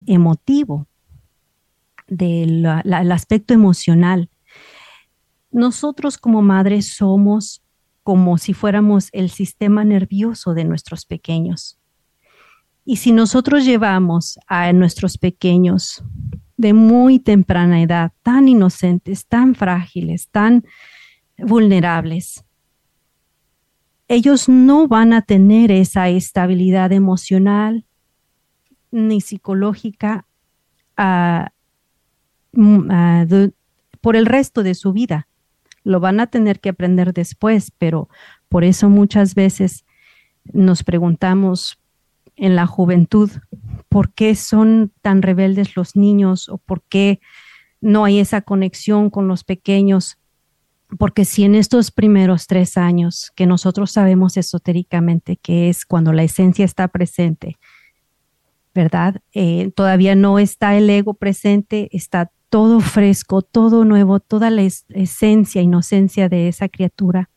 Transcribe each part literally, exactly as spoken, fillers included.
emotivo, del la, la, el aspecto emocional. Nosotros como madres somos como si fuéramos el sistema nervioso de nuestros pequeños. Y si nosotros llevamos a nuestros pequeños de muy temprana edad, tan inocentes, tan frágiles, tan vulnerables, ellos no van a tener esa estabilidad emocional ni psicológica uh, uh, de, por el resto de su vida. Lo van a tener que aprender después, pero por eso muchas veces nos preguntamos en la juventud, ¿por qué son tan rebeldes los niños? ¿O por qué no hay esa conexión con los pequeños? Porque si en estos primeros tres años, que nosotros sabemos esotéricamente que es cuando la esencia está presente, ¿verdad? Eh, todavía no está el ego presente, está todo fresco, todo nuevo, toda la es esencia, inocencia de esa criatura.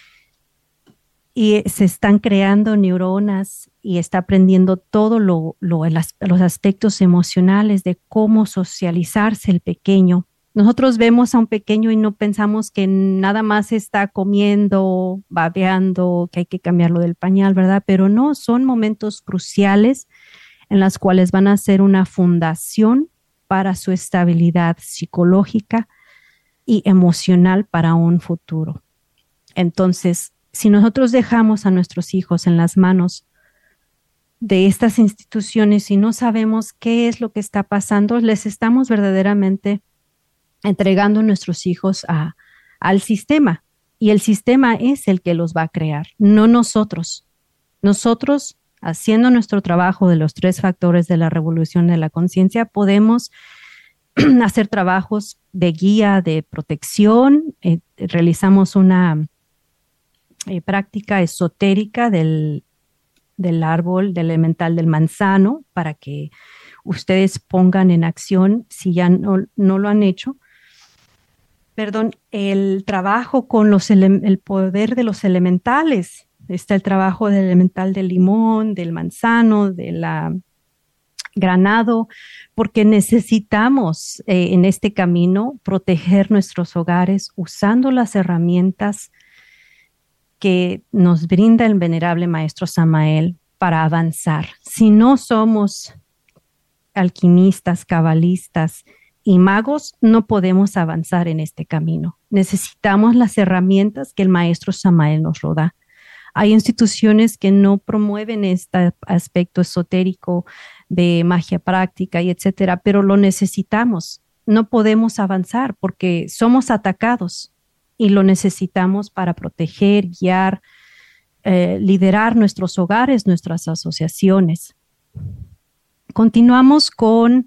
Y se están creando neuronas y está aprendiendo todo lo, lo las, los aspectos emocionales de cómo socializarse el pequeño. Nosotros vemos a un pequeño y no pensamos que nada más está comiendo, babeando, que hay que cambiarlo del pañal, ¿verdad? Pero no, son momentos cruciales en los cuales van a ser una fundación para su estabilidad psicológica y emocional para un futuro. Entonces, si nosotros dejamos a nuestros hijos en las manos de estas instituciones y no sabemos qué es lo que está pasando, les estamos verdaderamente entregando a nuestros hijos a, al sistema. Y el sistema es el que los va a crear, no nosotros. Nosotros, haciendo nuestro trabajo de los tres factores de la revolución de la conciencia, podemos hacer trabajos de guía, de protección. Eh, realizamos una eh, práctica esotérica del, del árbol, del elemental del manzano, para que ustedes pongan en acción, si ya no, no lo han hecho, perdón, el trabajo con los ele- el poder de los elementales. Está el trabajo del elemental del limón, del manzano, de la granado, porque necesitamos eh, en este camino proteger nuestros hogares usando las herramientas que nos brinda el venerable maestro Samael para avanzar. Si no somos alquimistas, cabalistas y magos, no podemos avanzar en este camino. Necesitamos las herramientas que el maestro Samael nos lo da. Hay instituciones que no promueven este aspecto esotérico de magia práctica y etcétera, pero lo necesitamos. No podemos avanzar porque somos atacados y lo necesitamos para proteger, guiar, eh, liderar nuestros hogares, nuestras asociaciones. Continuamos con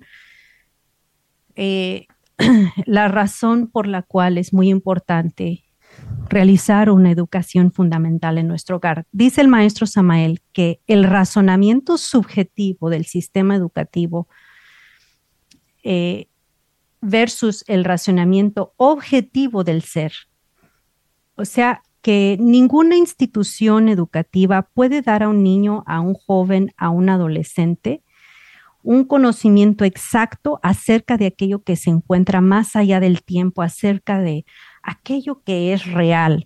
eh, la razón por la cual es muy importante realizar una educación fundamental en nuestro hogar. Dice el maestro Samael que el razonamiento subjetivo del sistema educativo eh, versus el razonamiento objetivo del ser. O sea, que ninguna institución educativa puede dar a un niño, a un joven, a un adolescente, un conocimiento exacto acerca de aquello que se encuentra más allá del tiempo, acerca de aquello que es real.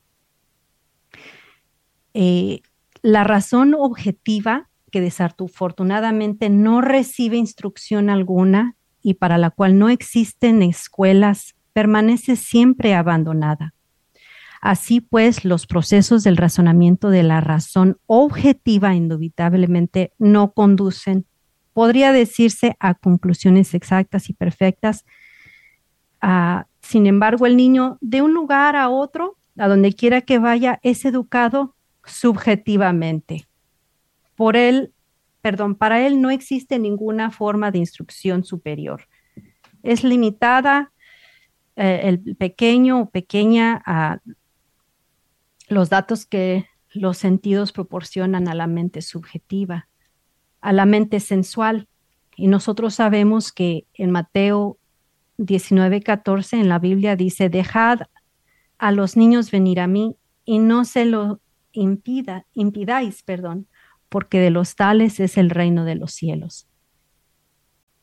Eh, la razón objetiva, que desafortunadamente no recibe instrucción alguna y para la cual no existen escuelas, permanece siempre abandonada. Así pues, los procesos del razonamiento de la razón objetiva indubitablemente no conducen, podría decirse, a conclusiones exactas y perfectas. Uh, sin embargo, el niño de un lugar a otro, a donde quiera que vaya, es educado subjetivamente. Por él, perdón, para él no existe ninguna forma de instrucción superior. Es limitada eh, el pequeño o pequeña a los datos que los sentidos proporcionan a la mente subjetiva, a la mente sensual. Y nosotros sabemos que en Mateo diecinueve catorce en la Biblia dice: dejad a los niños venir a mí y no se lo impida, impidáis, perdón, porque de los tales es el reino de los cielos.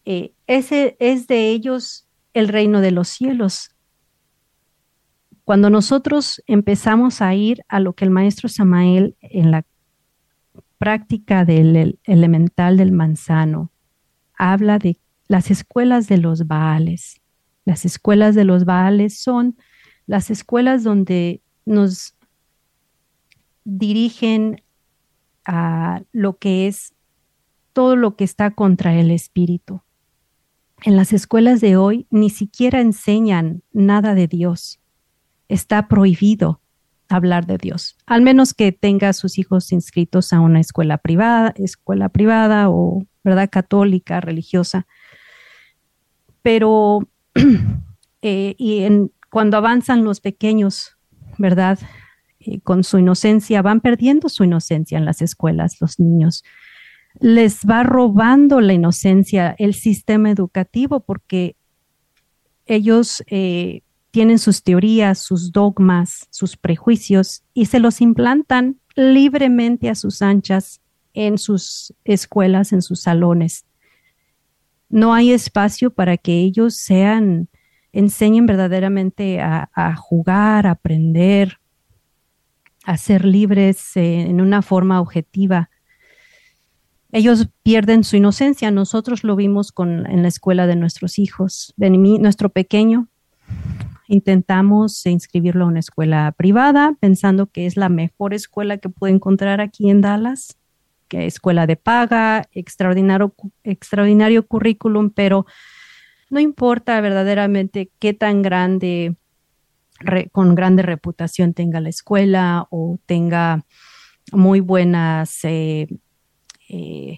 Eh, ese es de ellos el reino de los cielos. Cuando nosotros empezamos a ir a lo que el maestro Samael en la práctica del el- elemental del manzano habla de las escuelas de los Baales. Las escuelas de los Baales son las escuelas donde nos dirigen a lo que es todo lo que está contra el espíritu. En las escuelas de hoy ni siquiera enseñan nada de Dios. Está prohibido hablar de Dios, al menos que tenga a sus hijos inscritos a una escuela privada, escuela privada o, ¿verdad?, católica, religiosa. Pero eh, y en, cuando avanzan los pequeños, ¿verdad? Eh, con su inocencia, van perdiendo su inocencia en las escuelas, los niños. Les va robando la inocencia el sistema educativo porque ellos eh, tienen sus teorías, sus dogmas, sus prejuicios y se los implantan libremente a sus anchas en sus escuelas, en sus salones. No hay espacio para que ellos sean, enseñen verdaderamente a, a jugar, a aprender, a ser libres eh, en una forma objetiva. Ellos pierden su inocencia. Nosotros lo vimos con, en la escuela de nuestros hijos. De mi, nuestro pequeño, intentamos inscribirlo a una escuela privada, pensando que es la mejor escuela que puede encontrar aquí en Dallas, que es escuela de paga, extraordinario, extraordinario currículum, pero no importa verdaderamente qué tan grande, re, con grande reputación tenga la escuela o tenga muy buenas, eh, eh,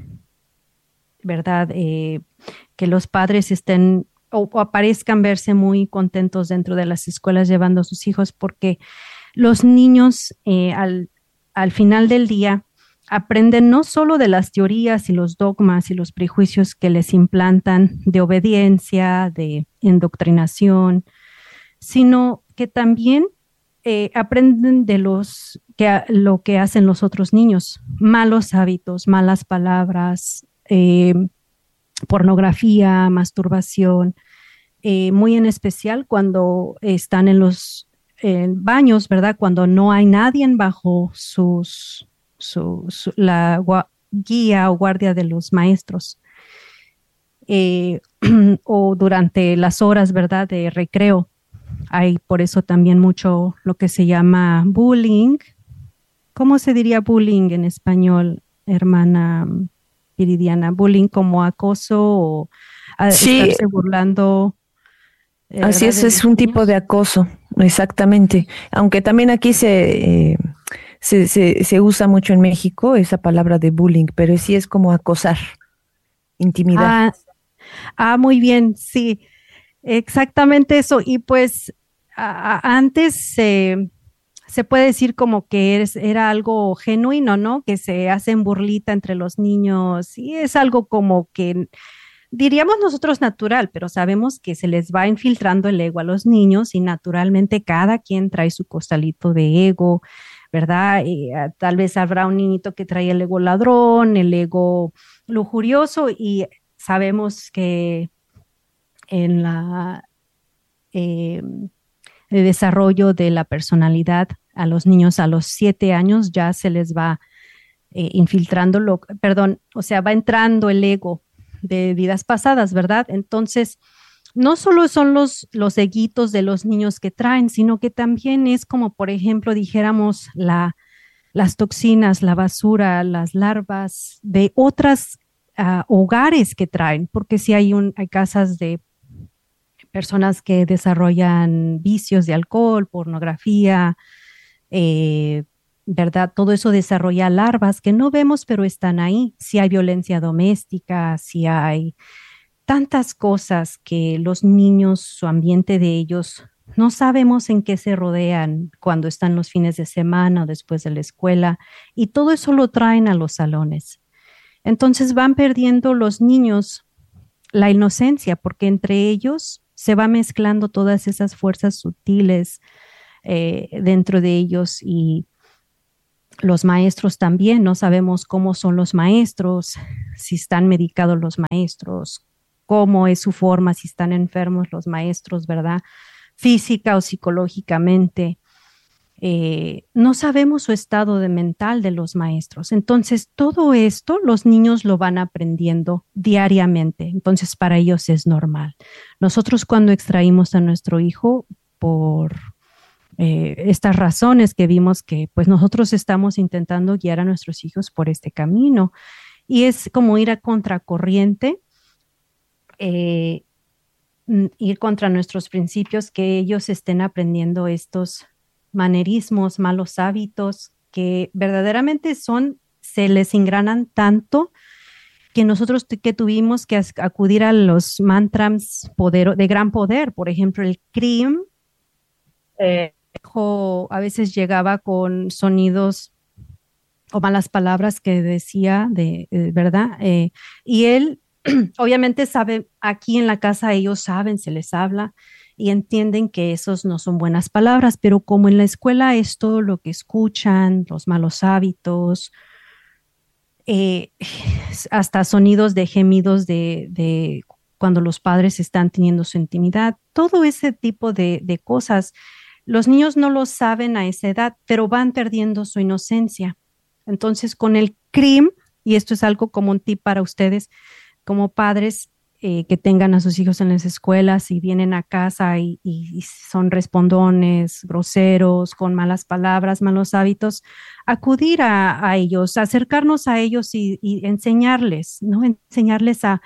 ¿verdad? Eh, que los padres estén o, o aparezcan verse muy contentos dentro de las escuelas llevando a sus hijos, porque los niños eh, al, al final del día aprenden no solo de las teorías y los dogmas y los prejuicios que les implantan de obediencia, de indoctrinación, sino que también eh, aprenden de los que lo que hacen los otros niños, malos hábitos, malas palabras, eh, pornografía, masturbación, eh, muy en especial cuando están en los eh, baños, ¿verdad? Cuando no hay nadie bajo sus, su, su, la gua guía o guardia de los maestros. Eh, o durante las horas, ¿verdad?, de recreo. Hay por eso también mucho lo que se llama bullying. ¿Cómo se diría bullying en español, hermana Viridiana? Bullying como acoso o a Sí, estarse burlando, eh, así ¿verdad?, es, de es los un tipo de niños. acoso, exactamente. Aunque también aquí se, eh, se, se, se usa mucho en México esa palabra de bullying, pero sí es como acosar, intimidar. Ah, ah, muy bien, sí, exactamente eso. Y pues a- a- antes eh, se puede decir como que es, era algo genuino, ¿no? Que se hacen burlita entre los niños y es algo como que diríamos nosotros natural, pero sabemos que se les va infiltrando el ego a los niños y naturalmente cada quien trae su costalito de ego, ¿verdad? Y, uh, tal vez habrá un niñito que trae el ego ladrón, el ego lujurioso y sabemos que en la eh, el desarrollo de la personalidad a los niños a los siete años ya se les va eh, infiltrando, lo, perdón, o sea, va entrando el ego de vidas pasadas, ¿verdad? Entonces, no solo son los, los eguitos de los niños que traen, sino que también es como, por ejemplo, dijéramos, la, las toxinas, la basura, las larvas de otras uh, hogares que traen, porque si hay, un, hay casas de personas que desarrollan vicios de alcohol, pornografía, eh, ¿verdad? Todo eso desarrolla larvas que no vemos, pero están ahí. Si hay violencia doméstica, si hay tantas cosas que los niños, su ambiente de ellos, no sabemos en qué se rodean cuando están los fines de semana o después de la escuela, y todo eso lo traen a los salones. Entonces van perdiendo los niños la inocencia, porque entre ellos se va mezclando todas esas fuerzas sutiles eh, dentro de ellos y Los maestros también, no sabemos cómo son los maestros, si están medicados los maestros, cómo es su forma, si están enfermos los maestros, ¿verdad? Física o psicológicamente. Eh, no sabemos su estado de mental de los maestros. Entonces, todo esto los niños lo van aprendiendo diariamente. Entonces, para ellos es normal. Nosotros cuando extraímos a nuestro hijo por eh, estas razones que vimos que pues nosotros estamos intentando guiar a nuestros hijos por este camino y es como ir a contracorriente, eh, ir contra nuestros principios, que ellos estén aprendiendo estos manerismos, malos hábitos que verdaderamente son, se les engranan tanto que nosotros que tuvimos que acudir a los mantras poder, de gran poder, por ejemplo, el Krim, eh, a veces llegaba con sonidos o malas palabras que decía, de, de verdad, eh, y él obviamente sabe, aquí en la casa ellos saben, se les habla y entienden que esos no son buenas palabras, pero como en la escuela es todo lo que escuchan, los malos hábitos, eh, hasta sonidos de gemidos de, de cuando los padres están teniendo su intimidad, todo ese tipo de, de cosas. Los niños no lo saben a esa edad, pero van perdiendo su inocencia. Entonces, con el C R I M, y esto es algo como un tip para ustedes, como padres eh, que tengan a sus hijos en las escuelas y vienen a casa y, y, y son respondones, groseros, con malas palabras, malos hábitos, acudir a, a ellos, acercarnos a ellos y, y enseñarles, ¿no? Enseñarles a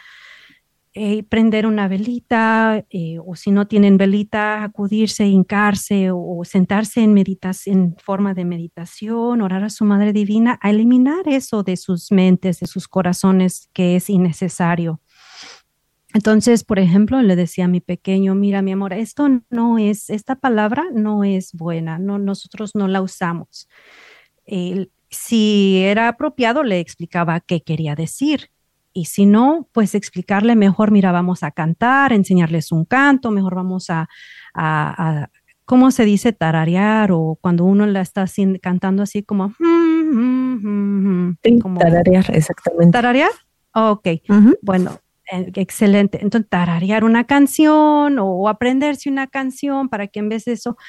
eh, prender una velita, eh, o si no tienen velita, acudirse, hincarse o, o sentarse en, meditación, en forma de meditación, orar a su Madre Divina, a eliminar eso de sus mentes, de sus corazones que es innecesario. Entonces, por ejemplo, le decía a mi pequeño, mira, mi amor, esto no es, esta palabra no es buena, no, nosotros no la usamos. Eh, si era apropiado, le explicaba qué quería decir. Y si no, pues explicarle mejor, mira, vamos a cantar, enseñarles un canto, mejor vamos a, a, a ¿cómo se dice? Tararear, o cuando uno la está así, cantando así como, mm, mm, mm, mm, sí, como tararear, exactamente. ¿Tararear? Ok, uh-huh. Bueno, eh, excelente. Entonces, tararear una canción o, o aprenderse una canción para que en vez de eso,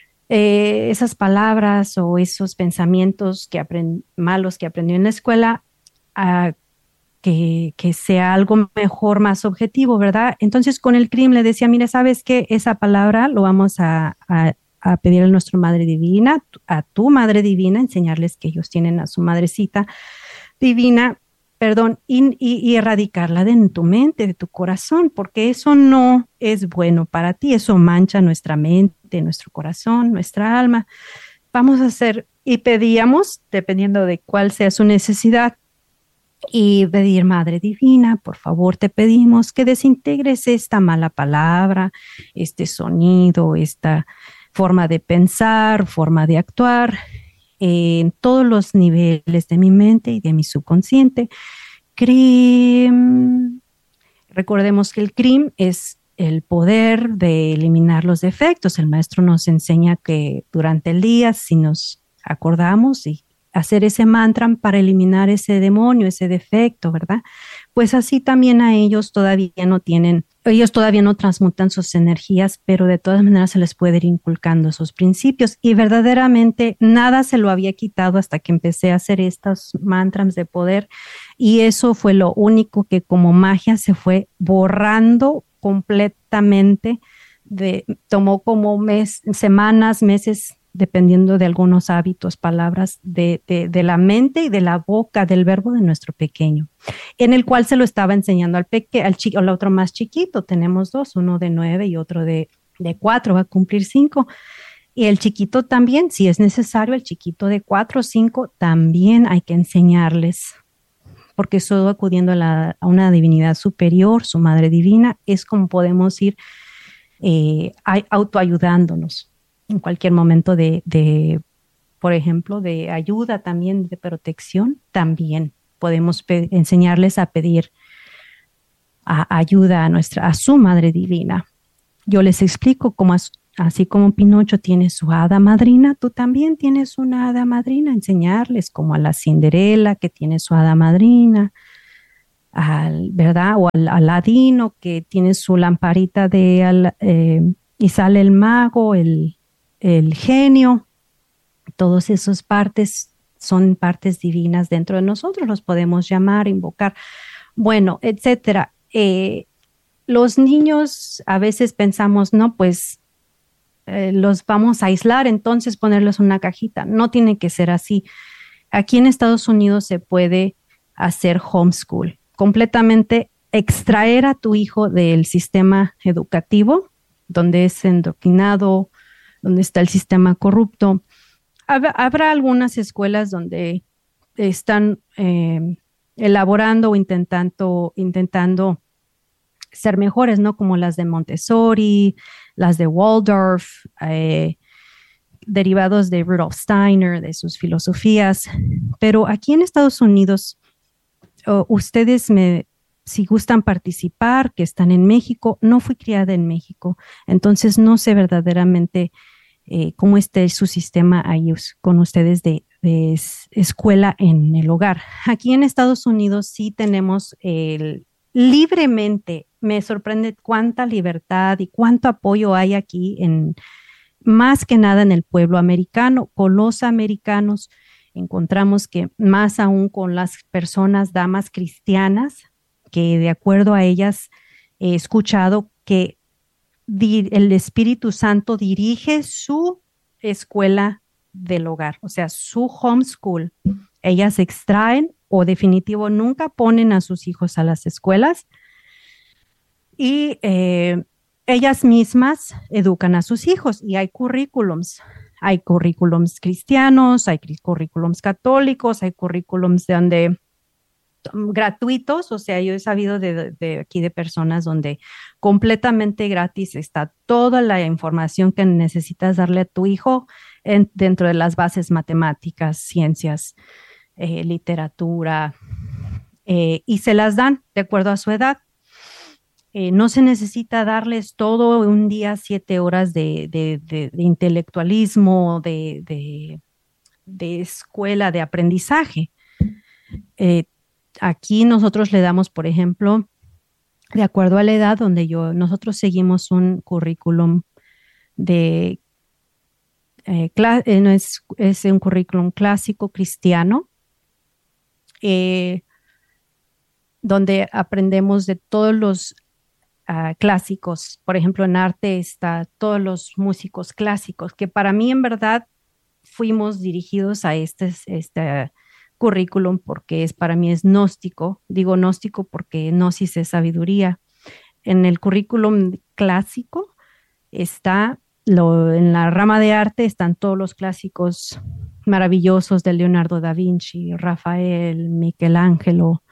eh, esas palabras o esos pensamientos que aprend- malos que aprendió en la escuela, uh, Que, que sea algo mejor, más objetivo, ¿verdad? Entonces con el C R I M le decía, mire, ¿sabes qué? Esa palabra lo vamos a, a, a pedir a nuestra Madre Divina, a tu Madre Divina, enseñarles que ellos tienen a su Madrecita Divina, perdón, y, y, y erradicarla de tu mente, de tu corazón, porque eso no es bueno para ti, eso mancha nuestra mente, nuestro corazón, nuestra alma. Vamos a hacer, y pedíamos, dependiendo de cuál sea su necesidad, y pedir, Madre Divina, por favor te pedimos que desintegres esta mala palabra, este sonido, esta forma de pensar, forma de actuar en todos los niveles de mi mente y de mi subconsciente. C R I M. Recordemos que el C R I M es el poder de eliminar los defectos. El maestro nos enseña que durante el día, si nos acordamos y hacer ese mantra para eliminar ese demonio, ese defecto, ¿verdad? Pues así también a ellos todavía no tienen, ellos todavía no transmutan sus energías, pero de todas maneras se les puede ir inculcando esos principios y verdaderamente nada se lo había quitado hasta que empecé a hacer estos mantras de poder y eso fue lo único que como magia se fue borrando completamente, de, tomó como mes, semanas, meses, dependiendo de algunos hábitos, palabras de, de, de la mente y de la boca, del verbo de nuestro pequeño, en el cual se lo estaba enseñando al pequeño, al, chi- al otro más chiquito. Tenemos dos, uno de nueve y otro de, de cuatro, va a cumplir cinco. Y el chiquito también, si es necesario, el chiquito de cuatro o cinco, también hay que enseñarles, porque solo acudiendo a, la, a una divinidad superior, su Madre Divina, es como podemos ir eh, autoayudándonos en cualquier momento de, de, por ejemplo, de ayuda también, de protección, también podemos pe- enseñarles a pedir a, ayuda a, nuestra, a su Madre Divina. Yo les explico cómo, as, Así como Pinocho tiene su hada madrina, tú también tienes una hada madrina, enseñarles como a la Cinderela que tiene su hada madrina, al, ¿verdad? O al Aladino que tiene su lamparita de al- eh, y sale el mago, el, el genio, todos esos partes son partes divinas dentro de nosotros, los podemos llamar, invocar, bueno, etcétera. Eh, los niños a veces pensamos, no, pues eh, los vamos a aislar, entonces ponerlos en una cajita. No tiene que ser así. Aquí en Estados Unidos se puede hacer homeschool, completamente extraer a tu hijo del sistema educativo, donde es endoctrinado, donde está el sistema corrupto. Hab- Habrá algunas escuelas donde están eh, elaborando o intentando, intentando ser mejores, ¿no? Como las de Montessori, las de Waldorf, eh, derivados de Rudolf Steiner, de sus filosofías. Pero aquí en Estados Unidos, oh, ustedes me, si gustan participar, que están en México, no fui criada en México, entonces no sé verdaderamente eh, cómo esté su sistema ahí con ustedes de, de es, escuela en el hogar. Aquí en Estados Unidos sí tenemos el, libremente, me sorprende cuánta libertad y cuánto apoyo hay aquí en más que nada en el pueblo americano, con los americanos. Encontramos que más aún con las personas, damas cristianas, que de acuerdo a ellas he escuchado que di- el Espíritu Santo dirige su escuela del hogar, o sea, su homeschool. Ellas extraen o definitivo nunca ponen a sus hijos a las escuelas y eh, ellas mismas educan a sus hijos y hay currículums. Hay currículums cristianos, hay currículums católicos, hay currículums de donde gratuitos, o sea, yo he sabido de, de aquí de personas donde completamente gratis está toda la información que necesitas darle a tu hijo en, dentro de las bases matemáticas, ciencias, eh, literatura, eh, y se las dan de acuerdo a su edad. Eh, no se necesita darles todo un día, siete horas de, de, de, de intelectualismo, de, de, de escuela, de aprendizaje. Eh, Aquí nosotros le damos, por ejemplo, de acuerdo a la edad donde yo, nosotros seguimos un currículum de, eh, cla- eh, no es, es un currículum clásico cristiano, eh, donde aprendemos de todos los ah, clásicos. Por ejemplo, en arte está todos los músicos clásicos, que para mí en verdad fuimos dirigidos a este, este currículum porque es, para mí es gnóstico. Digo gnóstico porque gnosis es sabiduría. En el currículum clásico está, lo, en la rama de arte están todos los clásicos maravillosos de Leonardo da Vinci, Rafael, Michelangelo.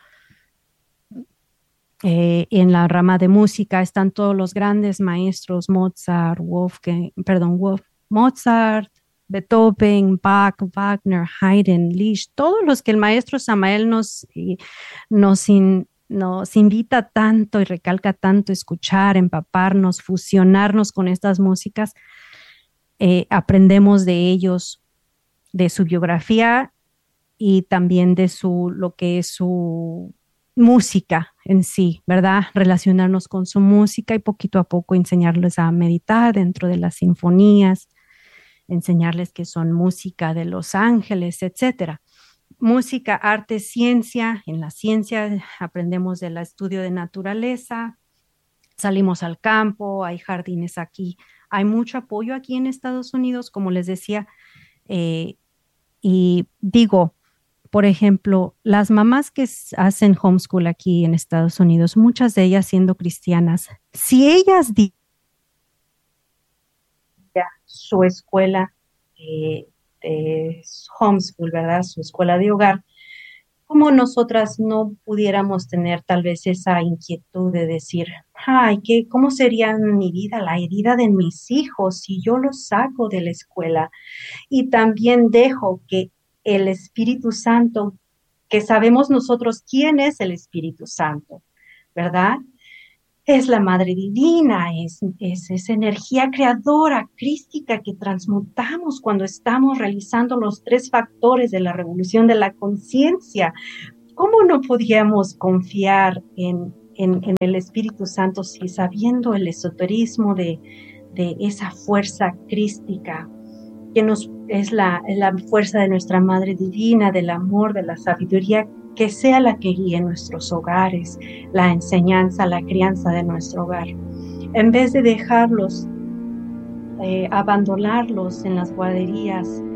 Eh, en la rama de música están todos los grandes maestros, Mozart, Wolfgang, perdón, Wolf, Mozart, Beethoven, Bach, Wagner, Haydn, Liszt, todos los que el maestro Samael nos, y, nos, in, nos invita tanto y recalca tanto escuchar, empaparnos, fusionarnos con estas músicas, eh, aprendemos de ellos, de su biografía y también de su, lo que es su música en sí, ¿verdad? Relacionarnos con su música y poquito a poco enseñarles a meditar dentro de las sinfonías, enseñarles que son música de Los Ángeles, etcétera. Música, arte, ciencia. En la ciencia aprendemos del estudio de naturaleza, salimos al campo, hay jardines aquí, hay mucho apoyo aquí en Estados Unidos, como les decía, eh, y digo, por ejemplo, las mamás que s- hacen homeschool aquí en Estados Unidos, muchas de ellas siendo cristianas, si ellas di su escuela eh, de homeschool, ¿verdad? Su escuela de hogar, como nosotras no pudiéramos tener tal vez esa inquietud de decir, ay, ¿qué, cómo sería mi vida, la vida de mis hijos si yo los saco de la escuela y también dejo que el Espíritu Santo, que sabemos nosotros quién es el Espíritu Santo, ¿verdad? es la Madre Divina, es, es esa energía creadora, crística que transmutamos cuando estamos realizando los tres factores de la revolución de la conciencia. ¿Cómo no podíamos confiar en, en, en el Espíritu Santo si sabiendo el esoterismo de, de esa fuerza crística que nos, es la, la fuerza de nuestra Madre Divina, del amor, de la sabiduría, que sea la que guíe nuestros hogares, la enseñanza, la crianza de nuestro hogar, en vez de dejarlos, eh, abandonarlos en las guarderías